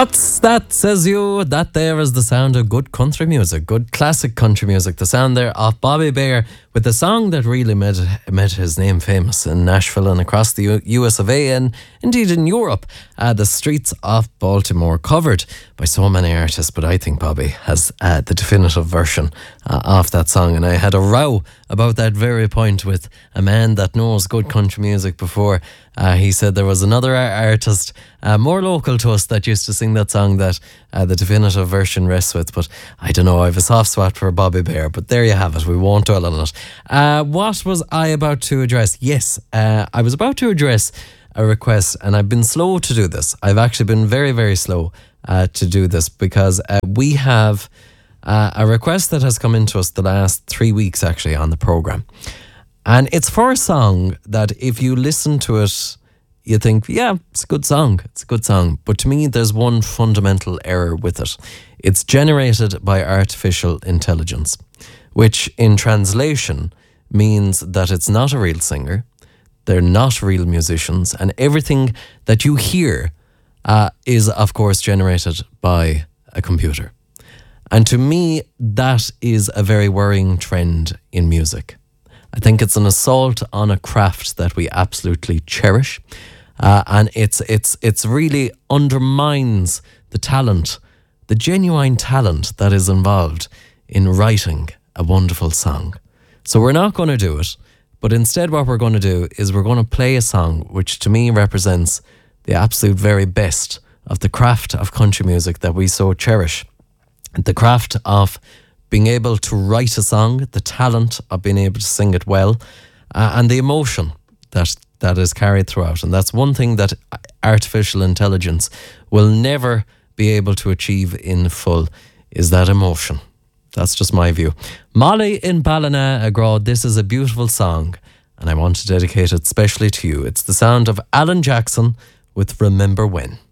What's that, says you? That there is the sound of good country music, good classic country music. The sound there of Bobby Bare with the song that really made his name famous in Nashville and across the US of A and indeed in Europe. The streets of Baltimore, covered by so many artists, but I think Bobby has the definitive version of that song. And I had a row about that very point with a man that knows good country music before. He said there was another artist more local to us that used to sing that song that the definitive version rests with, but I don't know, I have a soft spot for Bobby Bare, but there you have it, we won't dwell on it. What was I about to address? Yes, I was about to address a request, and I've been slow to do this. I've actually been very, very slow to do this because we have a request that has come into us the last 3 weeks actually on the programme. And it's for a song that if you listen to it, you think, yeah, it's a good song. It's a good song. But to me, there's one fundamental error with it. It's generated by artificial intelligence, which in translation means that it's not a real singer. They're not real musicians. And everything that you hear is, of course, generated by a computer. And to me, that is a very worrying trend in music. I think it's an assault on a craft that we absolutely cherish, and it's really undermines the talent, the genuine talent that is involved in writing a wonderful song. So we're not going to do it, but instead what we're going to do is we're going to play a song which to me represents the absolute very best of the craft of country music that we so cherish. The craft of being able to write a song, the talent of being able to sing it well, and the emotion that is carried throughout. And that's one thing that artificial intelligence will never be able to achieve in full, is that emotion. That's just my view. Molly in Ballina, this is a beautiful song, and I want to dedicate it specially to you. It's the sound of Alan Jackson with Remember When.